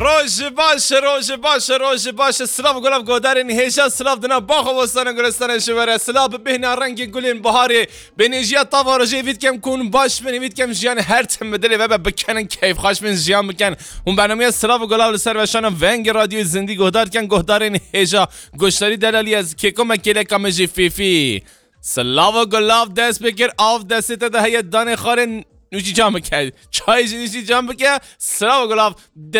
روش باشه سلاف گلاب گودارین هیجا سلاف دنا باخو وستان گلستان شوره سلاف بهنا رنگ گلین بهاری بنیجیا طاوا رجی وید کم کون باش بنی وید کم جیان هر تم بدلی و بکنن کیف خوش من جیان بکن اون برنامه سلاف گلاب لسر وشان ونگ رادیو زندگی گودار کن گودارین هیجا گوشتاری دلالی از کیکو مکیله کامجی فیفی سلاف گلاب دست بکر آف دسته ده هی دانه خارن نوشی جام بکن چای نوشی جام بکن سلاف گلاب